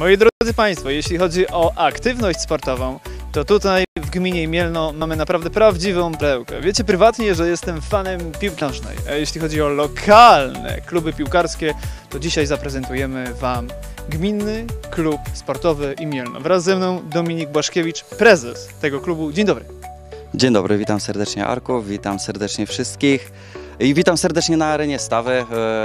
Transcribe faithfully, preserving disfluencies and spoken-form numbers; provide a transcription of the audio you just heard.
Moi drodzy Państwo, jeśli chodzi o aktywność sportową, to tutaj w gminie Mielno mamy naprawdę prawdziwą perełkę. Wiecie prywatnie, że jestem fanem piłki nożnej, a jeśli chodzi o lokalne kluby piłkarskie, to dzisiaj zaprezentujemy Wam Gminny Klub Sportowy i Mielno. Wraz ze mną Dominik Błaszkiewicz, prezes tego klubu. Dzień dobry. Dzień dobry, witam serdecznie Arku, witam serdecznie wszystkich i witam serdecznie na arenie Stawy.